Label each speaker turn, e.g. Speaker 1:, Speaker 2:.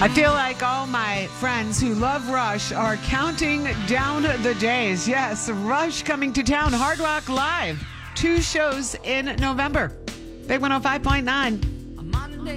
Speaker 1: I feel like all my friends who love Rush are counting down the days. Yes, Rush coming to town, Hard Rock Live. 2 shows in November. Big 105.9.